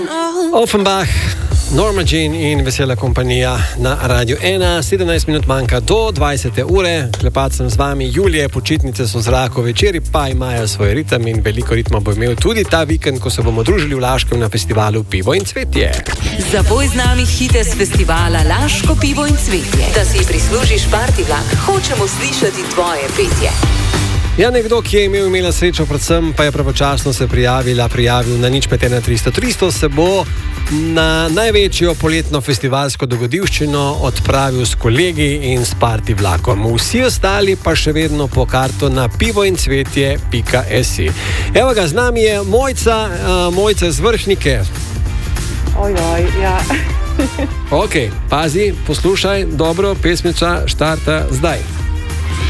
Offenbach, Norma Jean in vesela kompanija na Radio 1. 17 minut manjka do 20. ure. Klepat sem z vami. Julije, počitnice so v zraku, večeri pa imajo svoj ritem in veliko ritma bo imel tudi ta vikend, ko se bomo družili v Laškem na festivalu Pivo in cvetje. Zapoj z nami hite z festivala Laško pivo in cvetje. Da si prislužiš party vlak, hočemo slišati tvoje petje. Ja, nekdo, ki je imela srečo, predvsem pa je pravočasno se prijavil na 051 se bo na največjo poletno festivalsko dogodivščino odpravil s kolegi in s party vlakom. Vsi ostali pa še vedno po karto na pivoincvetje.si. Evo ga, z nami je Mojca iz Vrhnike. Ojoj, ja. Ok, pazi, poslušaj, dobro, pesmica štarta zdaj.